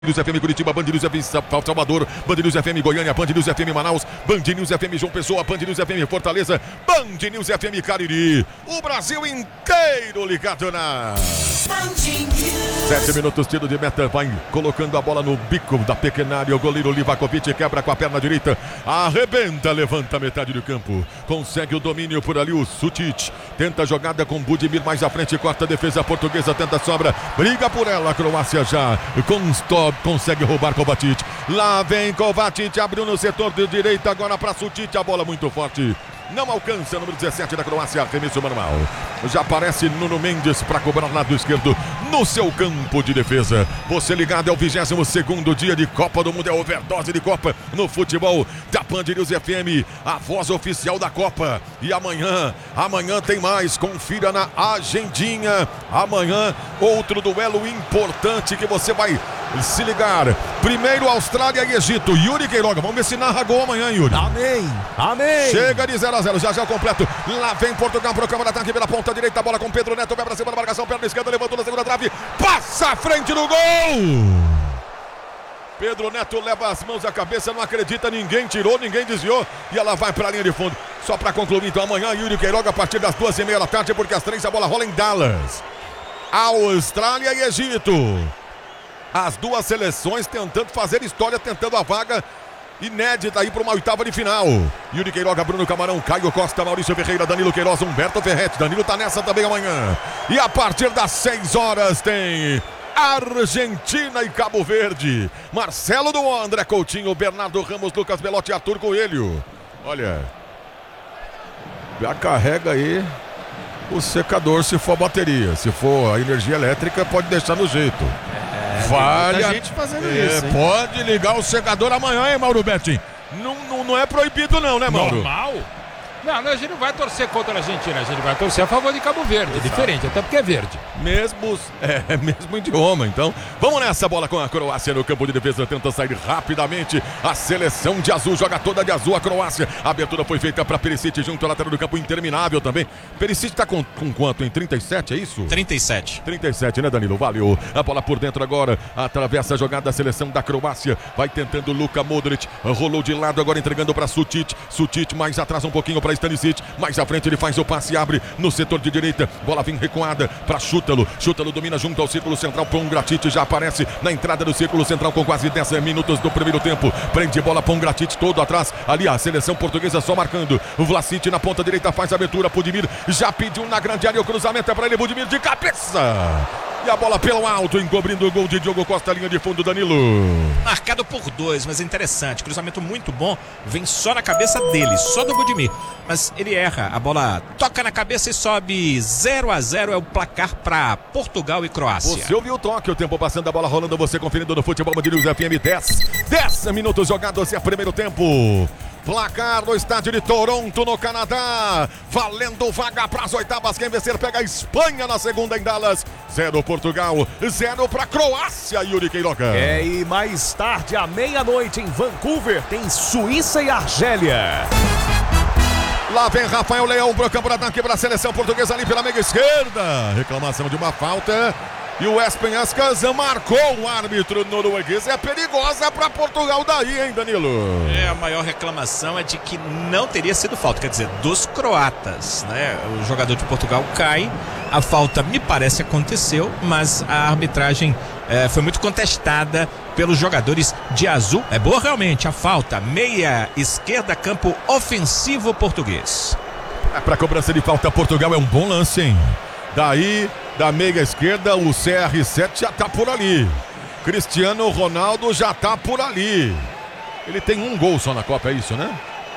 News FM Curitiba, Band News FM Salvador, Band News FM Goiânia, Band News FM Manaus, Band News FM João Pessoa, Band News FM Fortaleza, Band News FM Cariri. O Brasil inteiro ligado na 7 minutos, tiro de meta, vai colocando a bola no bico da pequena área. O goleiro Livakovic quebra com a perna direita, arrebenta, levanta a metade do campo, consegue o domínio por ali. O Sutic tenta a jogada com Budimir mais à frente, corta a defesa portuguesa, tenta a sobra, briga por ela. A Croácia já consegue roubar Kovacic. Lá vem Kovacic, abriu no setor de direita, agora para Sutic, a bola muito forte. Não alcança, número 17 da Croácia, arremesso manual. Já aparece Nuno Mendes para cobrar lado esquerdo no seu campo de defesa. Você ligado, é o 22º dia de Copa do Mundo, é overdose de Copa no futebol da Band News FM, a voz oficial da Copa. E amanhã tem mais, confira na agendinha. Amanhã, outro duelo importante que você vai se ligar. Primeiro, Austrália e Egito. Yuri Queiroga, vamos ver se narra gol amanhã, Yuri. Amém. Chega de 0-0, já o completo. Lá vem Portugal pro campo de ataque pela ponta direita, a bola com Pedro Neto, vai pra cima da marcação, perna esquerda, levantou na segunda trave, passa à frente do gol. Pedro Neto leva as mãos à cabeça, não acredita, ninguém tirou, ninguém desviou, e ela vai pra linha de fundo. Só pra concluir, então, amanhã, Yuri Queiroga, a partir das 2h30 da tarde, porque às 3 a bola rola em Dallas. Austrália e Egito. As duas seleções tentando fazer história, tentando a vaga inédita aí para uma oitava de final. Yuri Queiroga, Bruno Camarão, Caio Costa, Maurício Ferreira, Danilo Queiroz, Humberto Ferretti. Danilo tá nessa também amanhã. E a partir das 6 horas tem Argentina e Cabo Verde. Marcelo do André Coutinho, Bernardo Ramos, Lucas Belotti e Arthur Coelho. Olha, já carrega aí o secador se for a bateria. Se for a energia elétrica, pode deixar no jeito. Vale a gente fazendo isso, hein? Pode ligar o secador amanhã, hein, Mauro Betting? Não é proibido não, né, Mauro? Normal? Não, a gente não vai torcer contra a Argentina, a gente vai torcer a favor de Cabo Verde. Exato. É diferente, até porque é verde. Mesmo idioma, então. Vamos nessa, bola com a Croácia no campo de defesa, tenta sair rapidamente. A seleção de azul joga toda de azul, a Croácia. A abertura foi feita para Perisic junto à lateral do campo, interminável também. Perisic tá com quanto? Em 37, é isso? 37. 37, né, Danilo? Valeu. A bola por dentro agora, atravessa a jogada da seleção da Croácia. Vai tentando Luka Modric, rolou de lado, agora entregando para Sutic. Sutic mais atrás um pouquinho para Stanisic, mais à frente ele faz o passe, abre no setor de direita, bola vem recuada para Šutalo domina junto ao círculo central, Pongracic já aparece na entrada do círculo central com quase 10 minutos do primeiro tempo, prende bola Pongracic todo atrás, ali a seleção portuguesa só marcando, o Vlasic na ponta direita faz a abertura, Budimir já pediu na grande área, o cruzamento é para ele, Budimir de cabeça! E a bola pelo alto, encobrindo o gol de Diogo Costa, linha de fundo, Danilo. Marcado por 2, mas é interessante. Cruzamento muito bom, vem só na cabeça dele, só do Budimir. Mas ele erra, a bola toca na cabeça e sobe 0-0, é o placar para Portugal e Croácia. Você ouviu o toque, o tempo passando, a bola rolando, você conferindo no Futebol Band News FM 10 minutos jogados, é primeiro tempo. Placar no estádio de Toronto, no Canadá, valendo vaga para as oitavas, quem vencer pega a Espanha na segunda em Dallas, 0 Portugal, 0 para Croácia, Yuri Queiroga. E mais tarde, à meia-noite em Vancouver, tem Suíça e Argélia. Lá vem Rafael Leão pro campo de ataque para a seleção portuguesa ali pela meia esquerda, reclamação de uma falta. E o Espen Ascas marcou o árbitro norueguês. É perigosa para Portugal daí, hein, Danilo? A maior reclamação é de que não teria sido falta, quer dizer, dos croatas, né? O jogador de Portugal cai, a falta me parece aconteceu, mas a arbitragem foi muito contestada pelos jogadores de azul. É boa realmente a falta, meia esquerda, campo ofensivo português. Para cobrança de falta, Portugal é um bom lance, hein? Daí, da meia esquerda, o CR7 já tá por ali. Cristiano Ronaldo já tá por ali. Ele tem um gol só na Copa, é isso, né?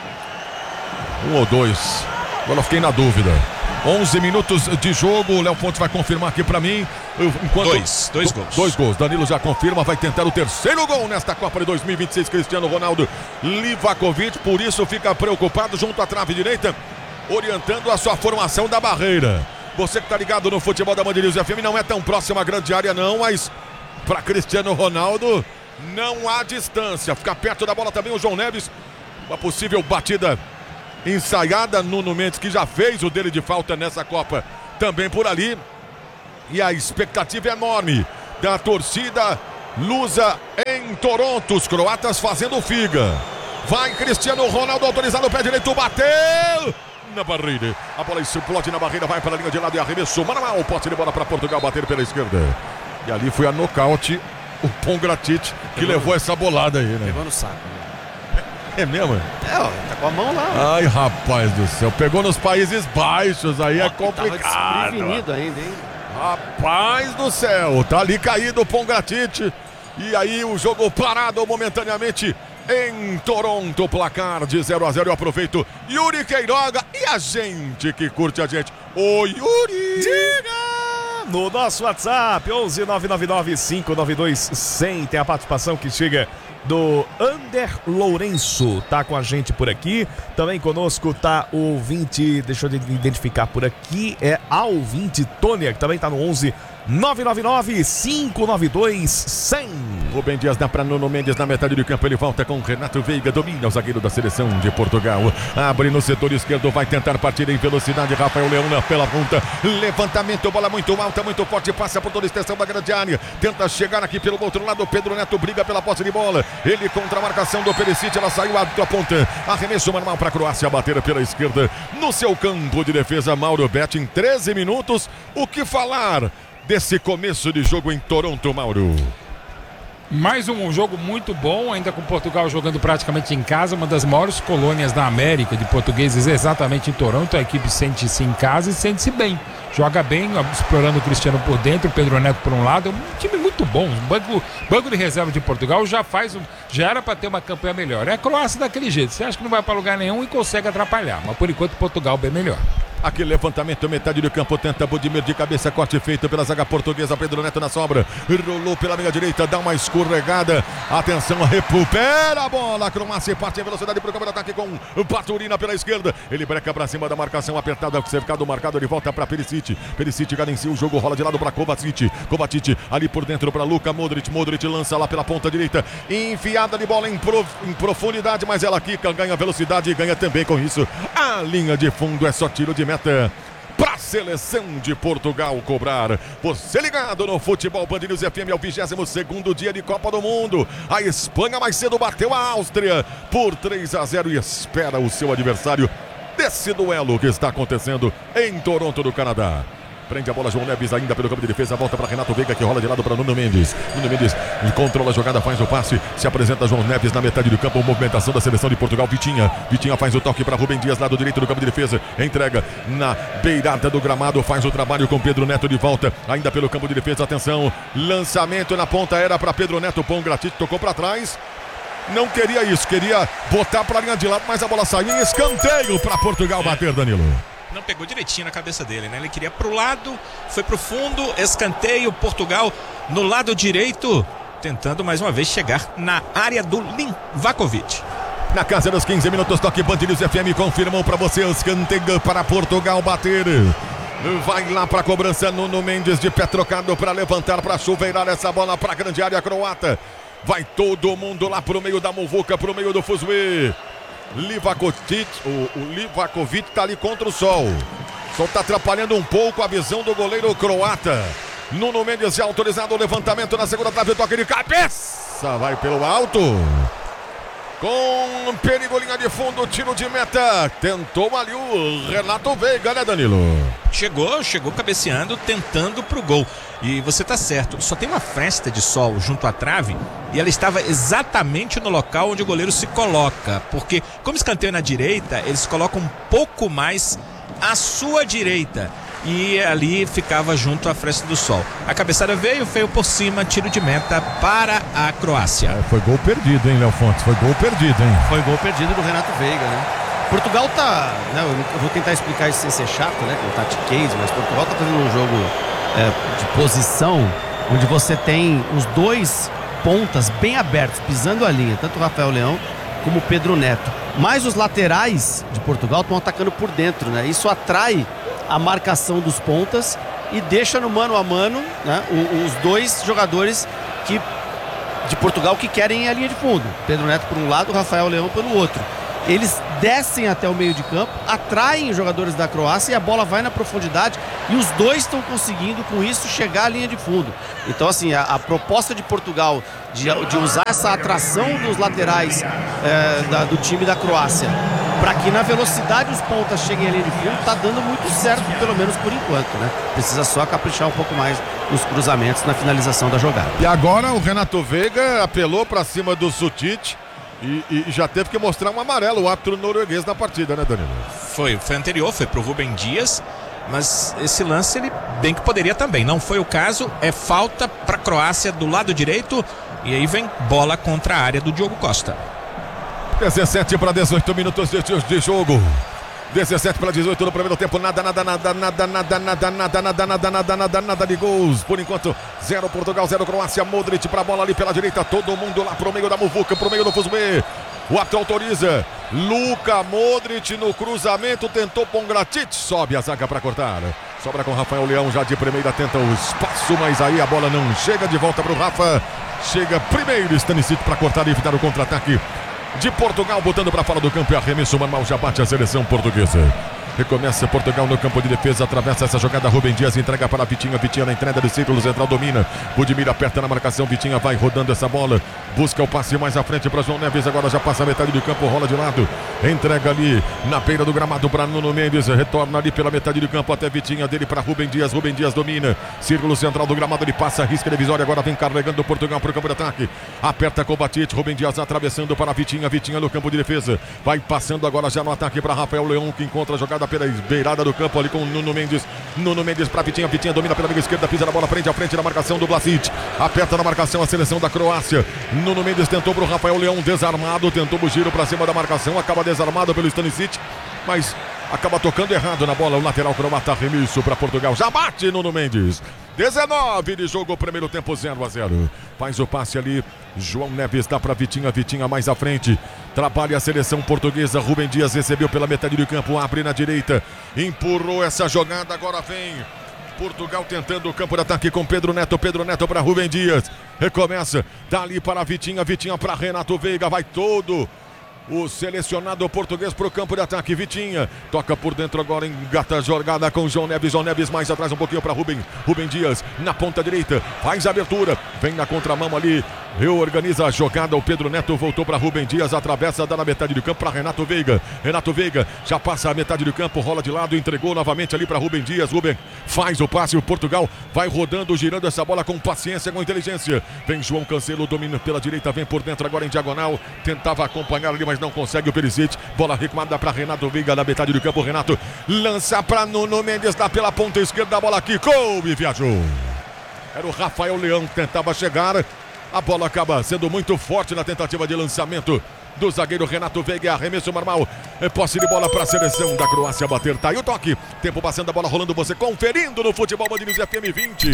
1 ou 2. Agora eu fiquei na dúvida. 11 minutos de jogo, o Léo Fontes vai confirmar aqui pra mim. Dois gols. 2 gols. Danilo já confirma, vai tentar o terceiro gol nesta Copa de 2026. Cristiano Ronaldo, Livakovic, por isso fica preocupado junto à trave direita, orientando a sua formação da barreira. Você que tá ligado no futebol da Band News FM, não é tão próximo à grande área não, mas para Cristiano Ronaldo não há distância. Fica perto da bola também o João Neves. Uma possível batida ensaiada, Nuno Mendes, que já fez o dele de falta nessa Copa, também por ali. E a expectativa é enorme da torcida Lusa em Toronto, os croatas fazendo figa. Vai Cristiano Ronaldo, autorizado, pé direito, bateu na barreira. A bola explode na barreira, vai para a linha de lado e arremesso manual. Posse de bola para Portugal, bater pela esquerda. E ali foi a nocaute o Pongracic que levou essa bolada aí, né? Pegou no saco. É mesmo? É, ó, tá com a mão lá. Ai, rapaz do céu, pegou nos Países Baixos, aí é complicado. Tava desprevenido ainda, hein? Rapaz do céu, tá ali caído o Pongracic. E aí o jogo parado momentaneamente em Toronto, placar de 0-0. Eu aproveito Yuri Queiroga e a gente que curte a gente. Ô Yuri! Diga! No nosso WhatsApp, 11-999-592-100. Tem a participação que chega do Ander Lourenço, tá com a gente por aqui. Também conosco tá o ouvinte, deixa eu identificar por aqui, é a ouvinte Tônia, que também tá no 11-999-592-100. Rubem Dias dá para Nuno Mendes na metade do campo, ele volta com Renato Veiga, domina o zagueiro da seleção de Portugal, abre no setor esquerdo, vai tentar partir em velocidade, Rafael Leão pela ponta, levantamento, bola muito alta, muito forte, passa por toda a extensão da grande área, tenta chegar aqui pelo outro lado, Pedro Neto briga pela posse de bola, ele contra a marcação do Perisic, ela saiu da ponta, arremesso manual para a Croácia, bater pela esquerda, no seu campo de defesa, Mauro Betti, em 13 minutos, o que falar desse começo de jogo em Toronto, Mauro? Mais um jogo muito bom, ainda com Portugal jogando praticamente em casa, uma das maiores colônias da América de portugueses exatamente em Toronto. A equipe sente-se em casa e sente-se bem. Joga bem, explorando o Cristiano por dentro, o Pedro Neto por um lado. É um time muito bom. O banco de reserva de Portugal já era para ter uma campanha melhor. É a Croácia daquele jeito. Você acha que não vai para lugar nenhum e consegue atrapalhar. Mas por enquanto Portugal bem melhor. Aquele levantamento, metade do campo, tenta Budimir de cabeça, corte feito pela zaga portuguesa, Pedro Neto na sobra, rolou pela meia direita, dá uma escorregada, atenção, recupera a bola, Croácia parte em velocidade para o campo de ataque com Baturina pela esquerda, ele breca para cima da marcação apertada, cercado, marcado, ele volta para Perisic, Perisic cadencia o jogo, rola de lado para Kovacic, ali por dentro para Luka Modric, lança lá pela ponta direita, enfiada de bola em profundidade, mas ela quica, ganha velocidade e ganha também com isso a linha de fundo, é só tiro de meta para a seleção de Portugal cobrar. Você ligado no Futebol Band News FM, é o 22º dia de Copa do Mundo. A Espanha mais cedo bateu a Áustria por 3-0 e espera o seu adversário desse duelo que está acontecendo em Toronto, do Canadá. Prende a bola João Neves ainda pelo campo de defesa, volta para Renato Veiga que rola de lado para Nuno Mendes. Nuno Mendes controla a jogada, faz o passe, se apresenta João Neves na metade do campo, movimentação da seleção de Portugal, Vitinha faz o toque para Rubem Dias, lado direito do campo de defesa, entrega na beirada do gramado, faz o trabalho com Pedro Neto de volta, ainda pelo campo de defesa, atenção, lançamento na ponta era para Pedro Neto, Pongracic tocou para trás. Não queria isso, queria botar para a linha de lado, mas a bola saiu em escanteio para Portugal bater, Danilo. Não pegou direitinho na cabeça dele, né? Ele queria pro lado, foi pro fundo, escanteio, Portugal no lado direito, tentando mais uma vez chegar na área do Livakovic. Na casa dos 15 minutos, toque Band News FM, confirmam para você, escanteio para Portugal bater. Vai lá para a cobrança, Nuno Mendes de pé trocado para levantar, para chuveirar essa bola para a grande área croata. Vai todo mundo lá pro meio da muvuca, pro meio do fuzuê. Livakovic, o Livakovic tá ali contra o sol. O sol tá atrapalhando um pouco a visão do goleiro croata. Nuno Mendes já autorizado o levantamento na segunda trave, toque de cabeça, vai pelo alto. Com perigo, linha de fundo, tiro de meta. Tentou ali o Renato Veiga, né, Danilo? Chegou cabeceando, tentando pro gol. E você tá certo, só tem uma fresta de sol junto à trave e ela estava exatamente no local onde o goleiro se coloca. Porque, como escanteio na direita, eles se colocam um pouco mais à sua direita. E ali ficava junto à fresta do sol. A cabeçada veio por cima, tiro de meta para a Croácia. Foi gol perdido, hein, Léo Fontes? Foi gol perdido, hein? Foi gol perdido do Renato Veiga, né? Portugal tá... Né, eu vou tentar explicar isso sem ser chato, né? Com o tactiquez, mas Portugal tá fazendo um jogo de posição onde você tem os dois pontas bem abertos, pisando a linha, tanto o Rafael Leão como o Pedro Neto. Mas os laterais de Portugal estão atacando por dentro, né? Isso atrai a marcação dos pontas e deixa no mano a mano, né, os dois jogadores de Portugal que querem a linha de fundo. Pedro Neto por um lado, Rafael Leão pelo outro. Eles descem até o meio de campo, atraem os jogadores da Croácia e a bola vai na profundidade e os dois estão conseguindo com isso chegar à linha de fundo. Então assim, a proposta de Portugal de usar essa atração dos laterais do time da Croácia para que na velocidade os pontas cheguem à linha de fundo, está dando muito certo, pelo menos por enquanto, né? Precisa só caprichar um pouco mais nos cruzamentos, na finalização da jogada. E agora o Renato Veiga apelou para cima do Sutic e já teve que mostrar um amarelo, o árbitro norueguês na partida, né, Danilo? Foi anterior, foi pro Rubem Dias, mas esse lance ele bem que poderia também. Não foi o caso, é falta para a Croácia do lado direito e aí vem bola contra a área do Diogo Costa. 17 para 18 minutos de jogo. 17 para 18 no primeiro tempo. Nada de gols. Por enquanto, 0 Portugal, 0 Croácia. Modric para a bola ali pela direita. Todo mundo lá pro meio da muvuca, pro meio do Fuzbê. O árbitro autoriza. Luka Modric no cruzamento. Tentou Pongratic. Sobe a zaga para cortar. Sobra com Rafael Leão já de primeira. Tenta o espaço, mas aí a bola não chega. De volta pro Rafa. Chega primeiro Stanisic para cortar e evitar o contra-ataque de Portugal, botando para fora do campo e arremesso manual, já bate a seleção portuguesa. Recomeça Portugal no campo de defesa, atravessa essa jogada, Rubem Dias entrega para Vitinha, Vitinha na entrada do círculo central, domina, Budimir aperta na marcação, Vitinha vai rodando essa bola, busca o passe mais à frente para João Neves, agora já passa a metade do campo, rola de lado, entrega ali na beira do gramado para Nuno Mendes, retorna ali pela metade do campo até Vitinha, dele para Rubem Dias domina, círculo central do gramado, ele passa, risca divisória, agora vem carregando Portugal para o campo de ataque, aperta com o Batite, Rubem Dias atravessando para Vitinha, Vitinha no campo de defesa, vai passando agora já no ataque para Rafael Leão, que encontra a jogada pela beirada do campo ali com o Nuno Mendes para Vitinha, Vitinha domina pela meia esquerda, pisa na bola frente a frente na marcação do Vlasic, aperta na marcação a seleção da Croácia, Nuno Mendes tentou para o Rafael Leão, desarmado, tentou o giro para cima da marcação, acaba desarmado pelo Stanisic, mas acaba tocando errado na bola, o lateral croata, remisso para Portugal, já bate Nuno Mendes. 19 de jogo, primeiro tempo 0-0. Faz o passe ali, João Neves dá para Vitinha, Vitinha mais à frente. Trabalha a seleção portuguesa, Rubem Dias recebeu pela metade do campo, abre na direita, empurrou essa jogada, agora vem Portugal tentando o campo de ataque com Pedro Neto para Rubem Dias. Recomeça, dá ali para Vitinha, Vitinha para Renato Veiga, vai todo o selecionado português para o campo de ataque, Vitinha, toca por dentro agora, engata a jogada com João Neves mais atrás um pouquinho para Rubem Dias, na ponta direita, faz a abertura, vem na contramão ali, reorganiza a jogada, o Pedro Neto voltou para Rubem Dias, atravessa, dá na metade do campo para Renato Veiga já passa a metade do campo, rola de lado, entregou novamente ali para Rubem Dias, Rubem faz o passe, o Portugal vai rodando, girando essa bola com paciência, com inteligência, vem João Cancelo, domina pela direita, vem por dentro agora em diagonal, tentava acompanhar ali, mas não consegue o Perisic, bola recuada para Renato Veiga na metade do campo, Renato lança para Nuno Mendes, dá pela ponta esquerda, a bola quicou e viajou. Era o Rafael Leão que tentava chegar, a bola acaba sendo muito forte na tentativa de lançamento do zagueiro Renato Veiga, arremesso normal, posse de bola para a seleção da Croácia bater, tá aí o toque, tempo passando, a bola rolando, você conferindo no Futebol Band News FM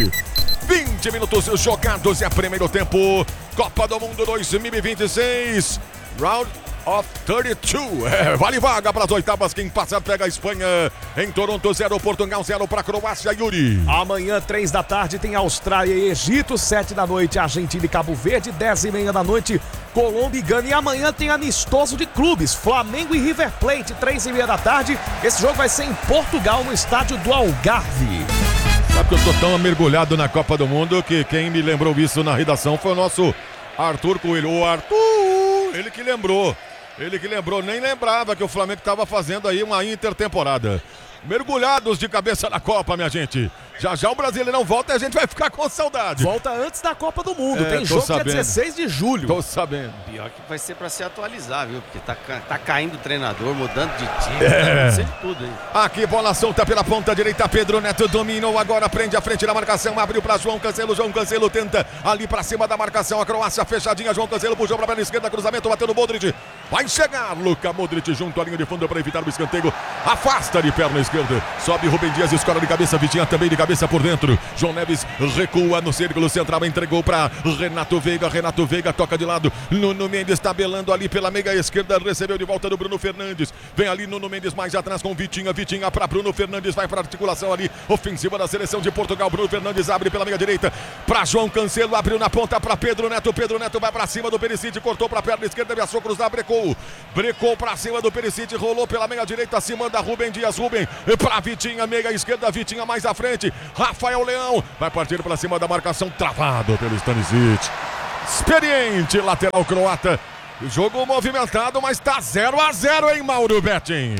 20 minutos jogados, é primeiro tempo, Copa do Mundo 2026, round of 32, vale vaga para as oitavas, quem passar pega a Espanha, em Toronto 0, Portugal 0 para a Croácia, Yuri. Amanhã 3 da tarde tem Austrália e Egito, 7 da noite Argentina e Cabo Verde, 10h30 da noite Colômbia e Gana, e amanhã tem amistoso de clubes, Flamengo e River Plate, 3h30 da tarde, esse jogo vai ser em Portugal, no estádio do Algarve. Sabe que eu tô tão mergulhado na Copa do Mundo que quem me lembrou isso na redação foi o nosso Arthur Coelho, o Arthur, ele que lembrou, nem lembrava que o Flamengo estava fazendo aí uma intertemporada. Mergulhados de cabeça na Copa, minha gente. Já o Brasileirão volta e a gente vai ficar com saudade. Volta antes da Copa do Mundo, tem jogo dia 16 de julho. Tô sabendo. Pior que vai ser pra se atualizar, viu? Porque tá caindo o treinador, mudando de time, tá acontecendo de tudo aí. Aqui, bola solta pela ponta direita, Pedro Neto dominou, agora prende a frente da marcação, abriu pra João Cancelo tenta ali pra cima da marcação, a Croácia fechadinha, João Cancelo puxou pra perna esquerda, cruzamento, bateu no Modric, vai chegar, Luka Modric junto à linha de fundo para evitar o escanteio, afasta de perna esquerda, sobe Rubem Dias, escola de cabeça, Vitinha também de cabeça por dentro, João Neves recua no círculo central, entregou para Renato Veiga toca de lado, Nuno Mendes tabelando ali pela meia esquerda, recebeu de volta do Bruno Fernandes, vem ali Nuno Mendes mais atrás com Vitinha para Bruno Fernandes, vai para articulação ali, ofensiva da seleção de Portugal, Bruno Fernandes abre pela meia direita, para João Cancelo, abriu na ponta para Pedro Neto vai para cima do Perisic, cortou para a perna esquerda, ameaçou cruzar, brecou soltou. Brecou pra cima do Perisic, rolou pela meia direita, se manda Rubem Dias, Rubem pra Vitinha, meia esquerda, Vitinha mais à frente, Rafael Leão, vai partir pra cima da marcação, travado pelo Stanisic. Experiente lateral croata, jogo movimentado, mas tá 0-0, hein, Mauro Betting?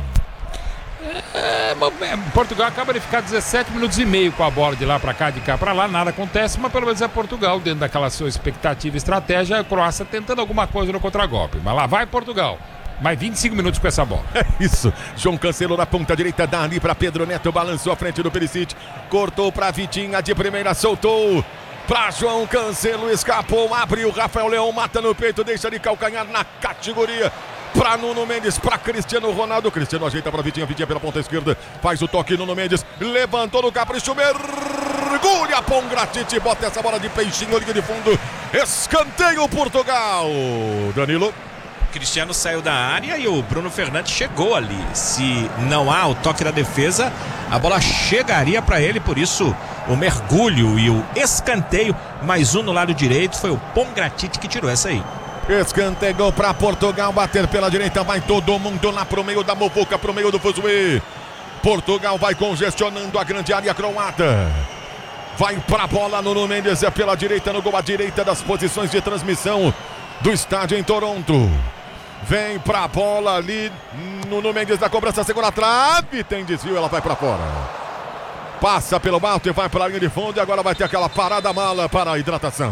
Portugal acaba de ficar 17 minutos e meio com a bola de lá pra cá, de cá pra lá, nada acontece, mas pelo menos é Portugal, dentro daquela sua expectativa e estratégia, a Croácia tentando alguma coisa no contragolpe. Mas lá vai Portugal, mais 25 minutos com essa bola. É isso, João Cancelo na ponta direita, dá ali pra Pedro Neto, balançou à frente do Perisic, cortou pra Vitinha, de primeira soltou. Pra João Cancelo, escapou, abriu, Rafael Leão mata no peito, deixa de calcanhar na categoria. Pra Nuno Mendes, pra Cristiano Ronaldo. Cristiano ajeita pra Vitinha, Vitinha pela ponta esquerda. Faz o toque, Nuno Mendes. Levantou no capricho, mergulha Pongracic, bota essa bola de peixinho, linha de fundo. Escanteio Portugal. Danilo. Cristiano saiu da área e o Bruno Fernandes chegou ali. Se não há o toque da defesa, a bola chegaria para ele, por isso o mergulho e o escanteio. Mais um no lado direito, foi o Pongracic que tirou essa aí. Escanteio para Portugal, bater pela direita, vai todo mundo lá pro meio da muvuca, pro meio do fuzuê. Portugal vai congestionando a grande área croata. Vai pra bola, Nuno Mendes é pela direita, no gol à direita das posições de transmissão do estádio em Toronto. Vem pra bola ali, Nuno Mendes da cobrança, segunda trave, tem desvio, ela vai pra fora. Passa pelo alto e vai pra linha de fundo e agora vai ter aquela parada mala para a hidratação.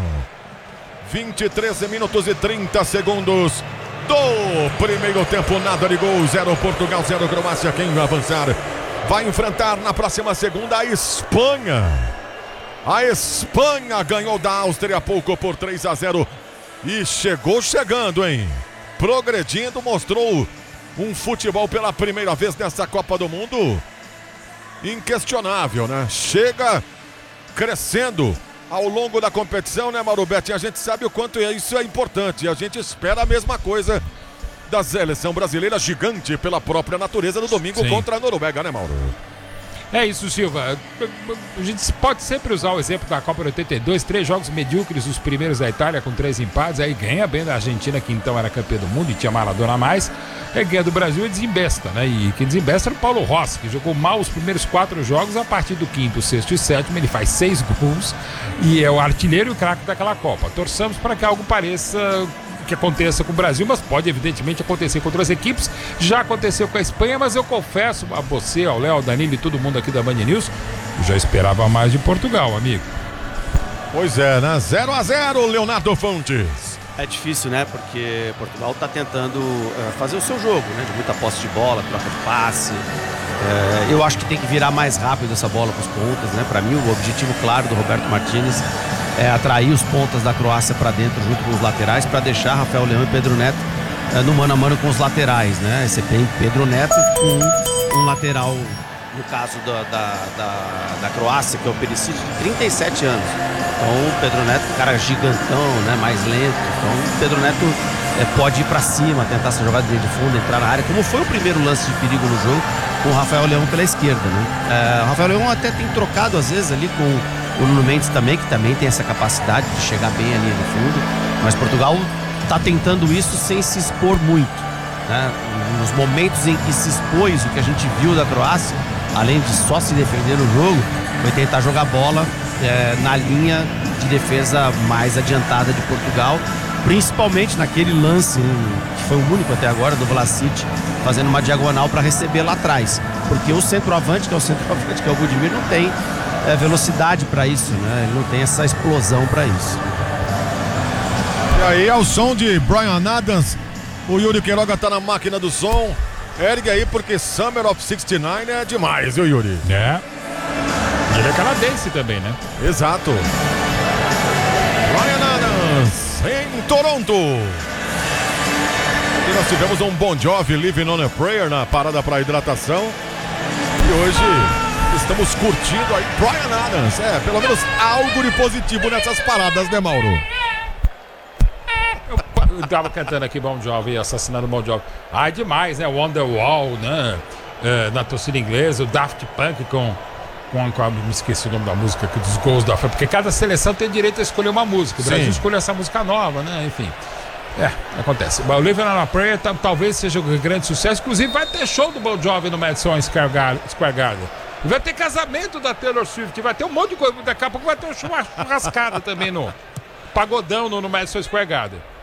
23 minutos e 30 segundos do primeiro tempo, nada de gol, 0 Portugal, 0 Croácia. Quem vai avançar vai enfrentar na próxima segunda a Espanha. A Espanha ganhou da Áustria há pouco por 3-0 e chegou chegando, hein? Progredindo, mostrou um futebol pela primeira vez nessa Copa do Mundo inquestionável, né? Chega crescendo ao longo da competição, né, Mauro Betti? A gente sabe o quanto isso é importante e a gente espera a mesma coisa da seleção brasileira, gigante pela própria natureza, no domingo. Sim, contra a Noruega, né, Mauro? É isso, Silva. A gente pode sempre usar o exemplo da Copa de 82, 3 jogos medíocres, os primeiros da Itália com 3 empates, aí ganha bem da Argentina, que então era campeã do mundo e tinha Maradona a mais, aí ganha do Brasil e desembesta, né? E quem desembesta era o Paulo Rossi, que jogou mal os primeiros 4 jogos, a partir do 5º, 6º e 7º ele faz 6 gols e é o artilheiro e o craque daquela Copa. Torçamos para que algo pareça que aconteça com o Brasil, mas pode evidentemente acontecer com outras equipes. Já aconteceu com a Espanha, mas eu confesso a você, ao Léo, ao Danilo e todo mundo aqui da Band News, eu já esperava mais de Portugal, amigo. Pois é, né? 0-0, Leonardo Fontes. É difícil, né? Porque Portugal está tentando fazer o seu jogo, né? De muita posse de bola, troca de passe. Eu acho que tem que virar mais rápido essa bola para os pontas, né? Para mim, o objetivo claro do Roberto Martínez é atrair os pontas da Croácia para dentro junto com os laterais, para deixar Rafael Leão e Pedro Neto no mano a mano com os laterais, né? Você tem Pedro Neto com um lateral, no caso da Croácia, que é o Perisic, de 37 anos. Então o Pedro Neto, cara gigantão, né? Mais lento. Então o Pedro Neto pode ir para cima, tentar essa jogada de fundo, entrar na área, como foi o primeiro lance de perigo no jogo, com o Rafael Leão pela esquerda, né? O Rafael Leão até tem trocado às vezes ali com o Nuno Mendes também, que também tem essa capacidade de chegar bem ali no fundo, mas Portugal está tentando isso sem se expor muito, né? Nos momentos em que se expôs, o que a gente viu da Croácia, além de só se defender no jogo, foi tentar jogar bola na linha de defesa mais adiantada de Portugal, principalmente naquele lance que foi o único até agora do Vlasic, fazendo uma diagonal para receber lá atrás, porque o centroavante, que é o Budimir, não tem velocidade para isso, né? Ele não tem essa explosão para isso. E aí, ao som de Bryan Adams, o Yuri Queiroga tá na máquina do som. Ergue aí, porque Summer of 69 é demais, viu, Yuri? É. Ele é canadense também, né? Exato. Bryan Adams em Toronto. E nós tivemos um Bon Jovi, Living on a Prayer, na parada para hidratação. E hoje estamos curtindo aí Bryan Adams. Pelo menos algo de positivo nessas paradas, né, Mauro? Eu tava cantando aqui Bon Jovi, assassinando Bon Jovi. Ai, demais, né? Wonderwall, né? Na torcida inglesa, o Daft Punk me esqueci o nome da música aqui, dos gols da França, porque cada seleção tem direito a escolher uma música. O Brasil escolheu essa música nova, né? Enfim. Acontece. O Living on a Prayer talvez seja um grande sucesso. Inclusive vai ter show do Bon Jovi no Madison Square Garden. Vai ter casamento da Taylor Swift. Vai ter um monte de coisa. Daqui a pouco vai ter uma churrascada também no Pagodão no Madison Square Garden.